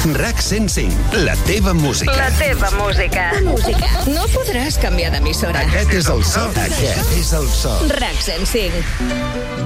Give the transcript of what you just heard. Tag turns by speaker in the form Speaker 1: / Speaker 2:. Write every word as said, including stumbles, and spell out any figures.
Speaker 1: RAC cent cinc, la teva música.
Speaker 2: La teva música.
Speaker 3: Música. No podràs canviar d'emissora.
Speaker 1: Aquest és el so. Aquest és el so.
Speaker 3: RAC cent cinc.